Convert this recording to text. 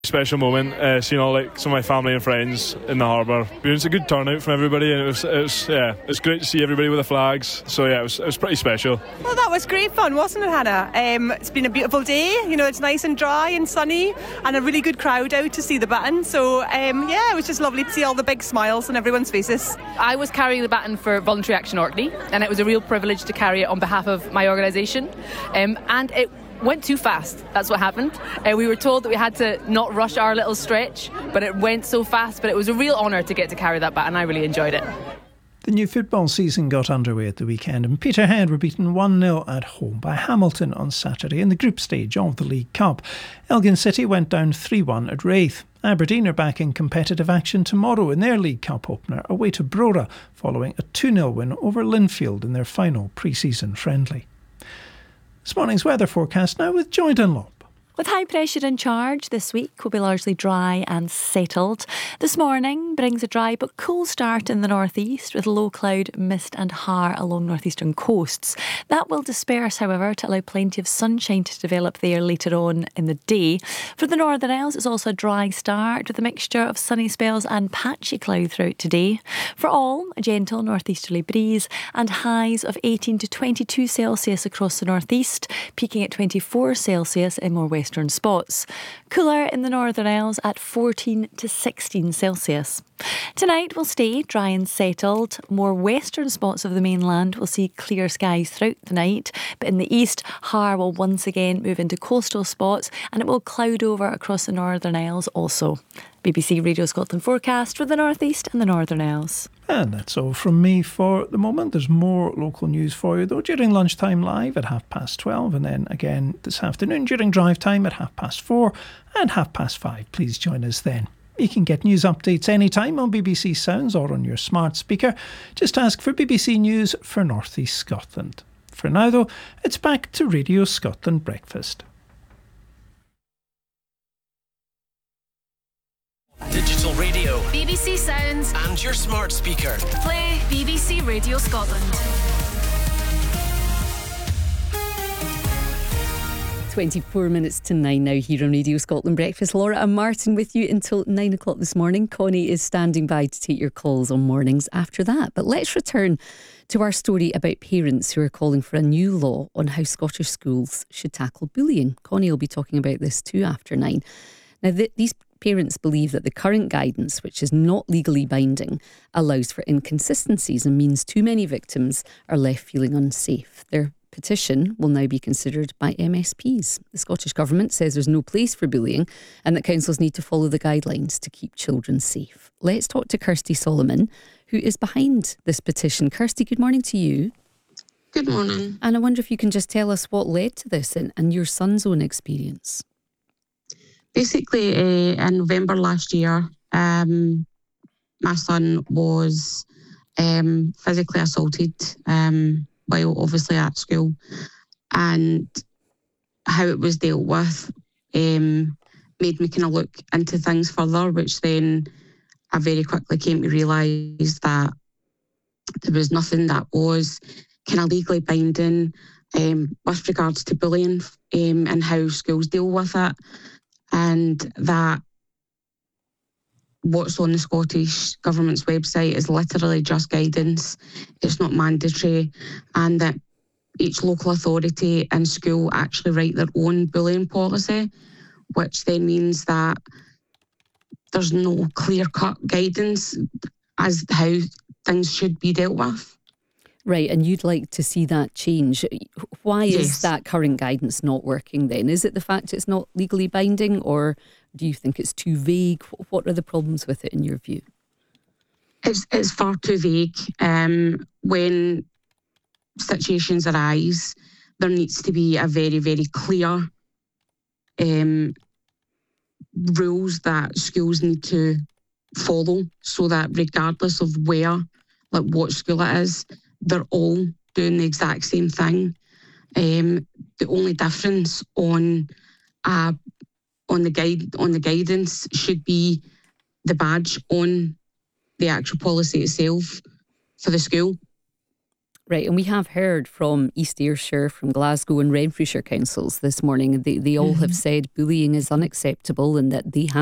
Special moment, seeing all some of my family and friends in the harbour. It's a good turnout from everybody, and it's great to see everybody with the flags. So it was pretty special. Well, that was great fun, wasn't it, Hannah? It's been a beautiful day. It's nice and dry and sunny, and a really good crowd out to see the baton. So it was just lovely to see all the big smiles on everyone's faces. I was carrying the baton for Voluntary Action Orkney, and it was a real privilege to carry it on behalf of my organisation, and it went too fast. That's what happened. We were told that we had to not rush our little stretch, but it went so fast. But it was a real honour to get to carry that baton. I really enjoyed it. The new football season got underway at the weekend, and Peterhead were beaten 1-0 at home by Hamilton on Saturday in the group stage of the League Cup. Elgin City went down 3-1 at Raith. Aberdeen are back in competitive action tomorrow in their League Cup opener away to Brora, following a 2-0 win over Linfield in their final pre-season friendly. This morning's weather forecast now with Joy Dunlop. With high pressure in charge, this week will be largely dry and settled. This morning brings a dry but cool start in the northeast with low cloud, mist and har along northeastern coasts. That will disperse, however, to allow plenty of sunshine to develop there later on in the day. For the Northern Isles, it's also a dry start with a mixture of sunny spells and patchy cloud throughout today. For all, a gentle northeasterly breeze and highs of 18 to 22 Celsius across the northeast, peaking at 24 Celsius in more western spots. Cooler in the Northern Isles at 14 to 16 Celsius. Tonight will stay dry and settled. More western spots of the mainland will see clear skies throughout the night, but in the east, har will once again move into coastal spots and it will cloud over across the Northern Isles also. BBC Radio Scotland forecast for the North East and the Northern Isles. And that's all from me for the moment. There's more local news for you though during lunchtime live at 12:30, and then again this afternoon during drive time at 4:30 and 5:30. Please join us then. You can get news updates anytime on BBC Sounds or on your smart speaker. Just ask for BBC News for North East Scotland. For now though, it's back to Radio Scotland Breakfast. Digital radio, BBC Sounds and your smart speaker. Play BBC Radio Scotland. 24 minutes to 9 now here on Radio Scotland Breakfast. Laura and Martin with you until 9 o'clock this morning. Connie is standing by to take your calls on mornings after that. But let's return to our story about parents who are calling for a new law on how Scottish schools should tackle bullying. Connie will be talking about this too after 9. Now, these parents believe that the current guidance, which is not legally binding, allows for inconsistencies and means too many victims are left feeling unsafe. Their petition will now be considered by MSPs. The Scottish Government says there's no place for bullying and that councils need to follow the guidelines to keep children safe. Let's talk to Kirsty Solomon, who is behind this petition. Kirsty, good morning to you. Good morning. And I wonder if you can just tell us what led to this and your son's own experience. Basically, in November last year, my son was physically assaulted while obviously at school, and how it was dealt with made me kind of look into things further, which then I very quickly came to realise that there was nothing that was kind of legally binding with regards to bullying and how schools deal with it. And that what's on the Scottish Government's website is literally just guidance. It's not mandatory, and that each local authority and school actually write their own bullying policy, which then means that there's no clear-cut guidance as to how things should be dealt with. Right, and you'd like to see that change. Why is that current guidance not working then? Is it the fact it's not legally binding, or do you think it's too vague? What are the problems with it in your view? It's far too vague. When situations arise, there needs to be a very, very clear rules that schools need to follow, so that regardless of what school it is, they're all doing the exact same thing. The only difference on the guidance should be the badge on the actual policy itself for the school. Right, and we have heard from East Ayrshire, from Glasgow and Renfrewshire councils this morning. They all have said bullying is unacceptable and that they have